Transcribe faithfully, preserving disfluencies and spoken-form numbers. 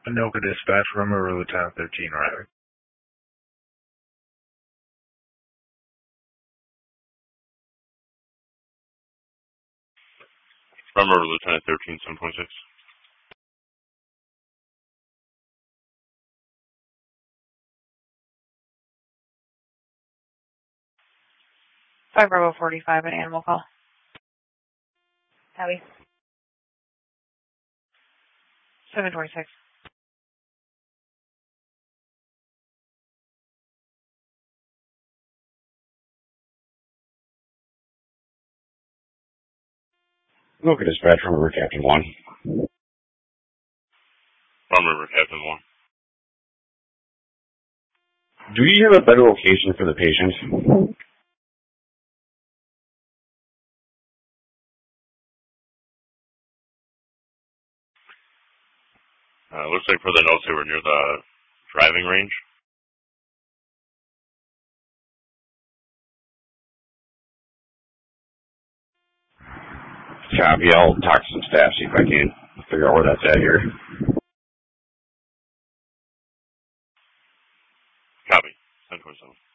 Anoka Dispatch, Rumor Lieutenant thirteen arriving. Rumor Lieutenant thirteen, seven point six. five Bravo forty-five, an animal call. Heavy. seven twenty-six. Anoka Dispatch, Rumor Captain one. Rumor Captain one. Do you have a better location for the patient? Uh, looks like for the notes they were near the driving range. Copy, I'll talk to some staff, see if I can figure out where that's at here. Copy. ten twenty-seven.